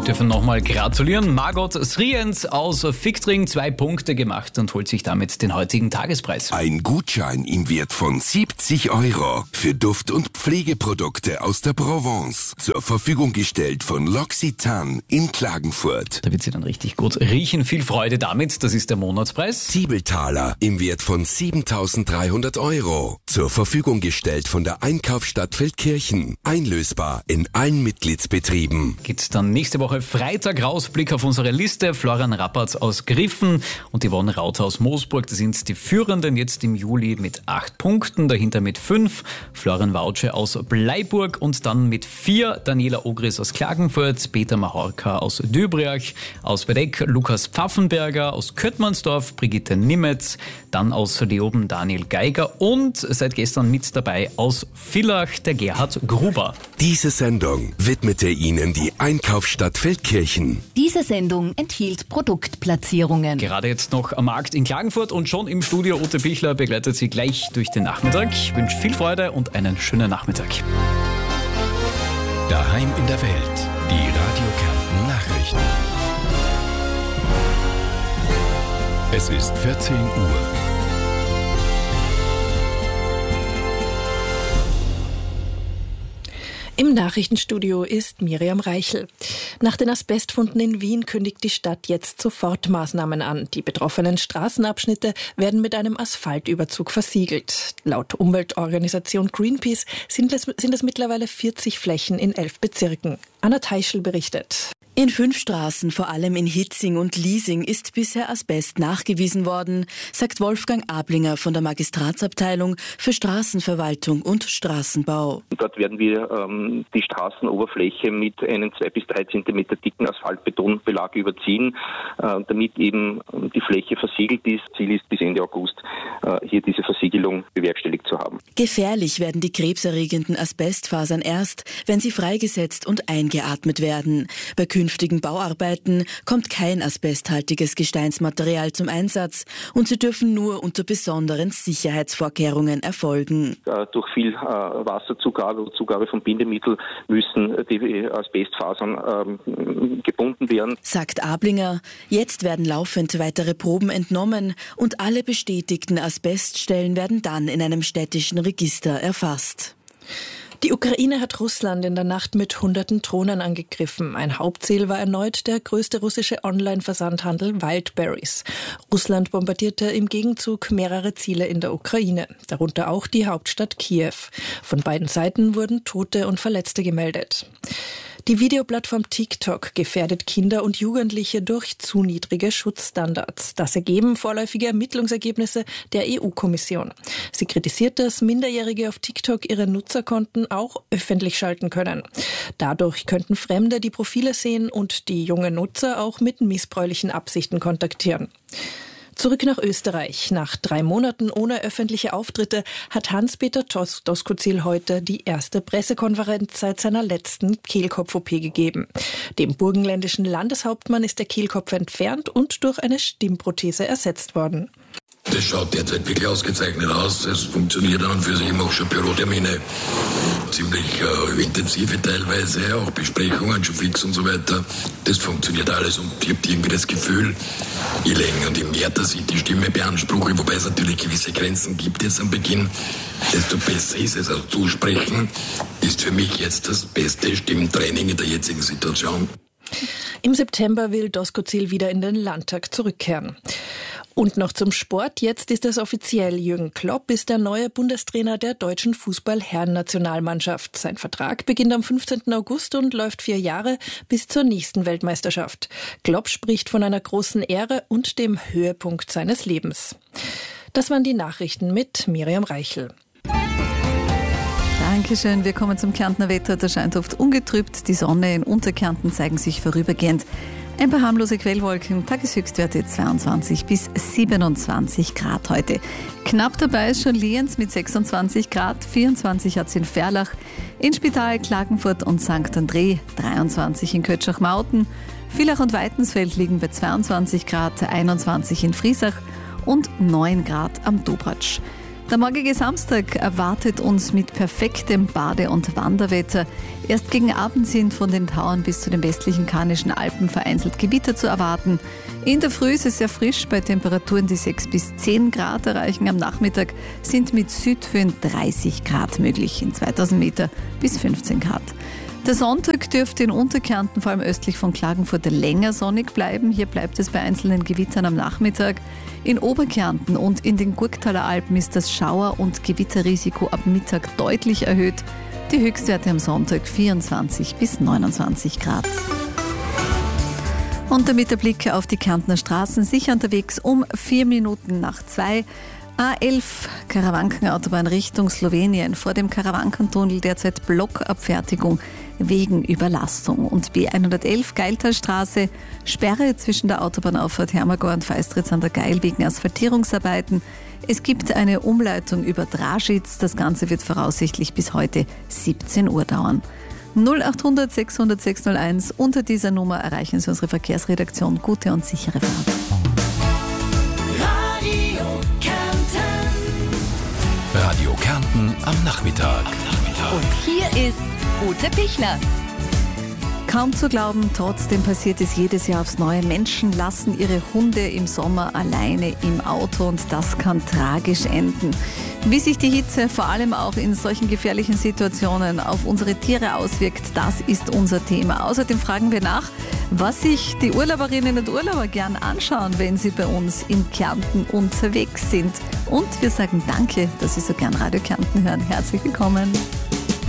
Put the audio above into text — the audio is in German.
Dürfen nochmal gratulieren. Margot Sriens aus Fichtring 2 Punkte gemacht und holt sich damit den heutigen Tagespreis. Ein Gutschein im Wert von 70 € für Duft- und Pflegeprodukte aus der Provence. Zur Verfügung gestellt von L'Occitane in Klagenfurt. Da wird sie dann richtig gut riechen. Viel Freude damit. Das ist der Monatspreis. Zwiebeltaler im Wert von 7.300 €. Zur Verfügung gestellt von der Einkaufsstadt Feldkirchen. Einlösbar in allen Mitgliedsbetrieben. Geht's dann nächste Woche Freitag raus. Blick auf unsere Liste. Florian Rappertz aus Griffen und Yvonne Rauter aus Moosburg. Das sind die Führenden jetzt im Juli mit 8 Punkten. Dahinter mit 5 Florian Wautsche aus Bleiburg und dann mit 4 Daniela Ogris aus Klagenfurt, Peter Mahorka aus Döbriach, aus Bedeck Lukas Pfaffenberger, aus Köttmannsdorf Brigitte Nimetz, dann aus Leoben Daniel Geiger und seit gestern mit dabei aus Villach der Gerhard Gruber. Diese Sendung widmete Ihnen die Einkaufsstadt Feldkirchen. Diese Sendung enthielt Produktplatzierungen. Gerade jetzt noch am Markt in Klagenfurt und schon im Studio. Ute Pichler begleitet Sie gleich durch den Nachmittag. Ich wünsche viel Freude und einen schönen Nachmittag. Daheim in der Welt. Die Radio Kärnten Nachrichten. Es ist 14 Uhr. Im Nachrichtenstudio ist Miriam Reichel. Nach den Asbestfunden in Wien kündigt die Stadt jetzt Sofortmaßnahmen an. Die betroffenen Straßenabschnitte werden mit einem Asphaltüberzug versiegelt. Laut Umweltorganisation Greenpeace sind es mittlerweile 40 Flächen in 11 Bezirken. Anna Teichel berichtet. In 5 Straßen, vor allem in Hitzing und Liesing, ist bisher Asbest nachgewiesen worden, sagt Wolfgang Ablinger von der Magistratsabteilung für Straßenverwaltung und Straßenbau. Dort werden wir die Straßenoberfläche mit einem 2 bis 3 Zentimeter dicken Asphaltbetonbelag überziehen, damit eben die Fläche versiegelt ist. Ziel ist bis Ende August hier diese Versiegelung bewerkstelligt zu haben. Gefährlich werden die krebserregenden Asbestfasern erst, wenn sie freigesetzt und eingeatmet werden. Bei künftigen Bauarbeiten kommt kein asbesthaltiges Gesteinsmaterial zum Einsatz und sie dürfen nur unter besonderen Sicherheitsvorkehrungen erfolgen. Durch viel Wasserzugabe und Zugabe von Bindemittel müssen die Asbestfasern gebunden werden. Sagt Ablinger, jetzt werden laufend weitere Proben entnommen und alle bestätigten Asbeststellen werden dann in einem städtischen Register erfasst. Die Ukraine hat Russland in der Nacht mit hunderten Drohnen angegriffen. Ein Hauptziel war erneut der größte russische Online-Versandhandel Wildberries. Russland bombardierte im Gegenzug mehrere Ziele in der Ukraine, darunter auch die Hauptstadt Kiew. Von beiden Seiten wurden Tote und Verletzte gemeldet. Die Videoplattform TikTok gefährdet Kinder und Jugendliche durch zu niedrige Schutzstandards. Das ergeben vorläufige Ermittlungsergebnisse der EU-Kommission. Sie kritisiert, dass Minderjährige auf TikTok ihre Nutzerkonten auch öffentlich schalten können. Dadurch könnten Fremde die Profile sehen und die jungen Nutzer auch mit missbräuchlichen Absichten kontaktieren. Zurück nach Österreich. Nach 3 Monaten ohne öffentliche Auftritte hat Hans-Peter Doskozil heute die erste Pressekonferenz seit seiner letzten Kehlkopf-OP gegeben. Dem burgenländischen Landeshauptmann ist der Kehlkopf entfernt und durch eine Stimmprothese ersetzt worden. Das schaut derzeit wirklich ausgezeichnet aus. Es funktioniert an und für sich. Ich mache schon Bürotermine, ziemlich intensive teilweise, auch Besprechungen schon fix und so weiter. Das funktioniert alles und ich habe irgendwie das Gefühl, je länger und je mehr, dass ich die Stimme beanspruche, wobei es natürlich gewisse Grenzen gibt jetzt am Beginn, desto besser ist es. Also zusprechen ist für mich jetzt das beste Stimmtraining in der jetzigen Situation. Im September will Doskozil wieder in den Landtag zurückkehren. Und noch zum Sport. Jetzt ist es offiziell. Jürgen Klopp ist der neue Bundestrainer der deutschen Fußball-Herren-Nationalmannschaft. Sein Vertrag beginnt am 15. August und läuft 4 Jahre bis zur nächsten Weltmeisterschaft. Klopp spricht von einer großen Ehre und dem Höhepunkt seines Lebens. Das waren die Nachrichten mit Miriam Reichel. Dankeschön. Wir kommen zum Kärntner Wetter. Da scheint oft ungetrübt. Die Sonne in Unterkärnten zeigen sich vorübergehend. Ein paar harmlose Quellwolken, Tageshöchstwerte 22 bis 27 Grad heute. Knapp dabei ist schon Lienz mit 26 Grad, 24 hat es in Ferlach, in Spital, Klagenfurt und St. André, 23 in Kötschach-Mauten, Villach und Weitensfeld liegen bei 22 Grad, 21 in Friesach und 9 Grad am Dobratsch. Der morgige Samstag erwartet uns mit perfektem Bade- und Wanderwetter. Erst gegen Abend sind von den Tauern bis zu den westlichen Karnischen Alpen vereinzelt Gewitter zu erwarten. In der Früh ist es sehr frisch bei Temperaturen, die 6 bis 10 Grad erreichen. Am Nachmittag sind mit Südföen 30 Grad möglich, in 2000 Meter bis 15 Grad. Der Sonntag dürfte in Unterkärnten, vor allem östlich von Klagenfurt, länger sonnig bleiben. Hier bleibt es bei einzelnen Gewittern am Nachmittag. In Oberkärnten und in den Gurktaler Alpen ist das Schauer- und Gewitterrisiko ab Mittag deutlich erhöht. Die Höchstwerte am Sonntag 24 bis 29 Grad. Und damit der Blick auf die Kärntner Straßen, sicher unterwegs um 4 Minuten nach 2. A11 Karawankenautobahn Richtung Slowenien, vor dem Karawankentunnel derzeit Blockabfertigung wegen Überlastung. Und B111 Geiltalstraße, Sperre zwischen der Autobahnauffahrt Hermagor und Feistritz an der Geil wegen Asphaltierungsarbeiten. Es gibt eine Umleitung über Draschitz, das Ganze wird voraussichtlich bis heute 17 Uhr dauern. 0800 600 601, unter dieser Nummer erreichen Sie unsere Verkehrsredaktion. Gute und sichere Fahrt. Radio Kärnten am Nachmittag. Und hier ist Ute Pichler. Kaum zu glauben, trotzdem passiert es jedes Jahr aufs Neue. Menschen lassen ihre Hunde im Sommer alleine im Auto und das kann tragisch enden. Wie sich die Hitze vor allem auch in solchen gefährlichen Situationen auf unsere Tiere auswirkt, das ist unser Thema. Außerdem fragen wir nach, was sich die Urlauberinnen und Urlauber gern anschauen, wenn sie bei uns in Kärnten unterwegs sind. Und wir sagen danke, dass Sie so gern Radio Kärnten hören. Herzlich willkommen.